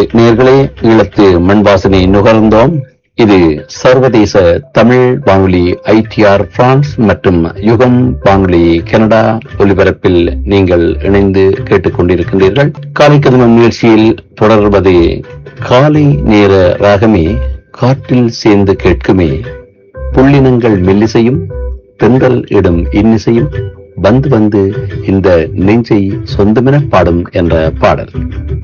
நேர்களே, ஈழத்து மண் வாசனை நுகர்ந்தோம். இது சர்வதேச தமிழ் வானொலி ITR பிரான்ஸ் மற்றும் யுகம் வானொலி கனடா ஒலிபரப்பில் நீங்கள் இணைந்து கேட்டுக்கொண்டிருக்கின்றீர்கள். காலை கதமம் நிகழ்ச்சியில் தொடர்வது காலை நேர ராகமே காற்றில் சேர்ந்து கேட்குமே, புள்ளினங்கள் மெல்லிசையும் தென்றல் இடும் இன்னிசையும் வந்து வந்து இந்த நெஞ்சை சொந்தமென பாடும் என்ற பாடல்.